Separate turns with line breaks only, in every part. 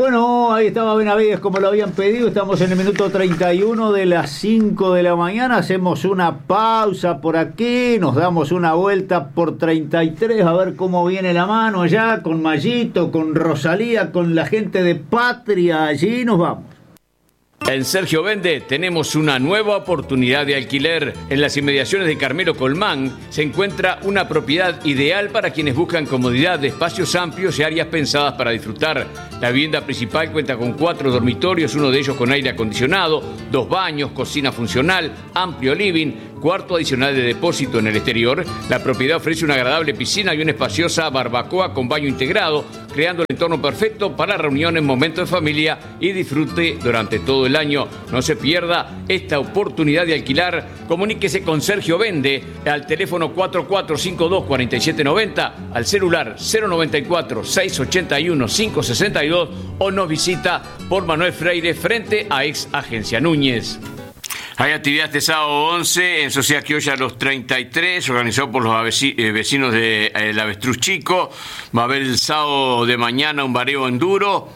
Bueno, ahí estaba Benavides como lo habían pedido. Estamos en el minuto 31 de las 5 de la mañana. Hacemos una pausa por aquí. Nos damos una vuelta por 33 a ver cómo viene la mano allá con Mayito, con Rosalía, con la gente de Patria. Allí nos vamos.
En Sergio Vende tenemos una nueva oportunidad de alquiler. En las inmediaciones de Carmelo Colmán se encuentra una propiedad ideal para quienes buscan comodidad de espacios amplios y áreas pensadas para disfrutar. La vivienda principal cuenta con 4 dormitorios, uno de ellos con aire acondicionado, 2 baños, cocina funcional, amplio living, cuarto adicional de depósito en el exterior. La propiedad ofrece una agradable piscina y una espaciosa barbacoa con baño integrado, creando el entorno perfecto para reuniones, momentos de familia y disfrute durante todo el año. No se pierda esta oportunidad de alquilar. Comuníquese con Sergio Vende al teléfono 4452-4790, al celular 094-681-562 o nos visita por Manuel Freire frente a Ex Agencia Núñez. Hay actividad este sábado 11 en Sociedad Criolla Los 33, organizado por los vecinos del Avestruz Chico. Va a haber el sábado de mañana un bareo enduro.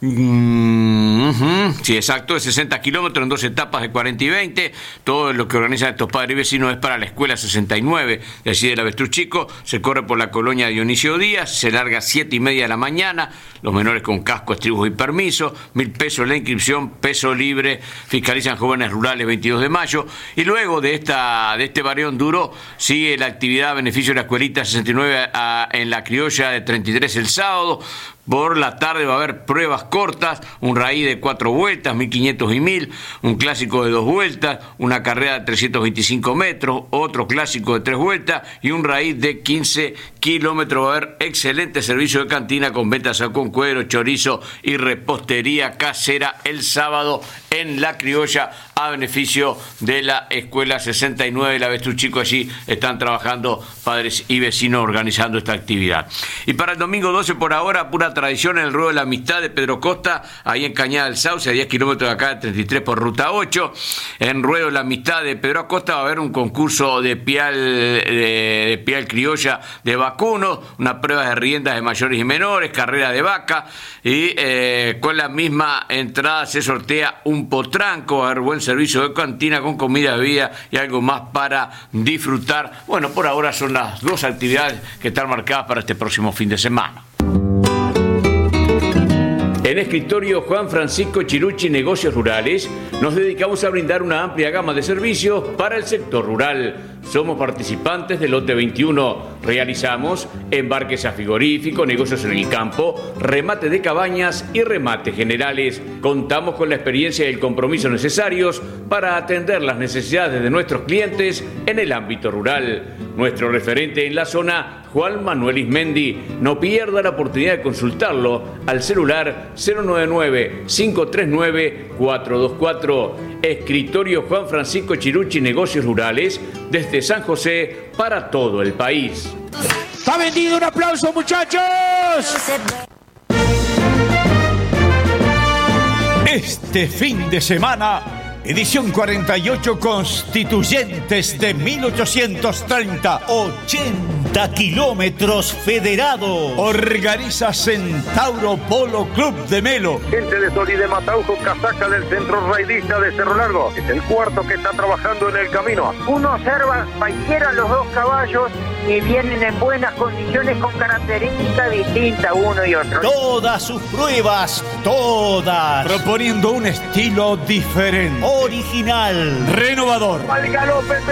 Sí, exacto, de 60 kilómetros en 2 etapas de 40 y 20. Todo lo que organizan estos padres y vecinos es para la escuela 69 de allí del Avestruz Chico. Se corre por la colonia Dionisio Díaz, se larga a 7:30 de la mañana. Los menores con casco, estribos y permiso, 1.000 pesos la inscripción, peso libre. Fiscalizan jóvenes rurales 22 de mayo. Y luego de este bareo enduro sigue la actividad a beneficio de la escuelita 69 en la Criolla de 33 el sábado. Por la tarde va a haber pruebas cortas, un raíz de 4 vueltas, 1.500 y 1.000, un clásico de 2 vueltas, una carrera de 325 metros, otro clásico de 3 vueltas y un raíz de 15 kilómetros. Va a haber excelente servicio de cantina con ventas con cuero, chorizo y repostería casera el sábado en La Criolla a beneficio de la Escuela 69 de la Avestruz Chico. Allí están trabajando padres y vecinos organizando esta actividad. Y para el domingo 12 por ahora, pura tradición en el Ruedo de la Amistad de Pedro Costa, ahí en Cañada del Sauce, a 10 kilómetros de acá, de 33 por Ruta 8. En Ruedo de la Amistad de Pedro Costa va a haber un concurso de pial criolla de vacuno, unas pruebas de riendas de mayores y menores, carrera de vaca, y con la misma entrada se sortea un potranco. Va a haber buen servicio de cantina con comida, bebida y algo más para disfrutar. Bueno, por ahora son las 2 actividades que están marcadas para este próximo fin de semana. En Escritorio Juan Francisco Chirucci Negocios Rurales nos dedicamos a brindar una amplia gama de servicios para el sector rural. Somos participantes del lote 21. Realizamos embarques a frigorífico, negocios en el campo, remate de cabañas y remates generales. Contamos con la experiencia y el compromiso necesarios para atender las necesidades de nuestros clientes en el ámbito rural. Nuestro referente en la zona, Juan Manuel Ismendi. No pierda la oportunidad de consultarlo al celular 099-539-424. Escritorio Juan Francisco Chirucci Negocios Rurales, desde San José para todo el país.
¡Está vendido! ¡Un aplauso, muchachos! Este fin de semana, edición 48 Constituyentes de 1830, 80 kilómetros federado. Organiza Centauro Polo Club de Melo.
Gente de Solí de Mataujo, casaca del Centro Raidista de Cerro Largo. Es el cuarto que está trabajando en el camino.
Uno observa cualquiera los 2 caballos y vienen en buenas condiciones con características distintas uno y otro.
Todas sus pruebas, todas, proponiendo un estilo diferente, original, renovador.
Al galope